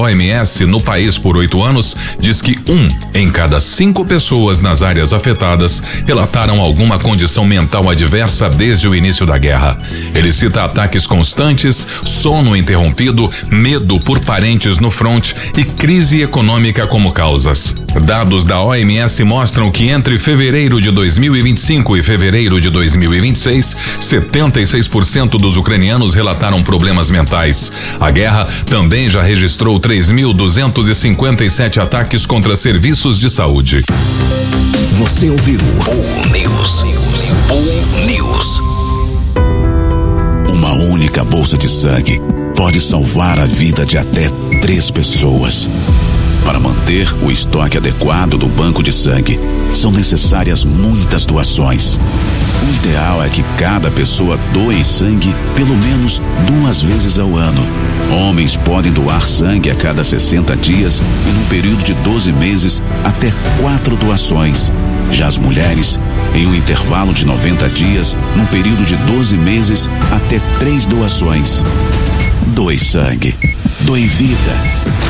OMS no país por 8 anos diz que 1 em cada 5 pessoas nas áreas afetadas relataram alguma condição mental adversa desde o início da guerra. Ele cita ataques constantes, sono interrompido, medo por parentes no fronte e crise econômica como causas. Dados da OMS mostram que entre fevereiro de 2025 e fevereiro de 2026, 76% dos ucranianos relataram problemas mentais. A guerra também já registrou 3.257 ataques contra serviços de saúde. Você ouviu Bull News. Bull News. Uma única bolsa de sangue pode salvar a vida de até 3 pessoas. Para manter o estoque adequado do banco de sangue, são necessárias muitas doações. O ideal é que cada pessoa doe sangue pelo menos 2 vezes ao ano. Homens podem doar sangue a cada 60 dias e num período de 12 meses até 4 doações. Já as mulheres, em um intervalo de 90 dias, num período de 12 meses até 3 doações. Doe sangue. Doe vida.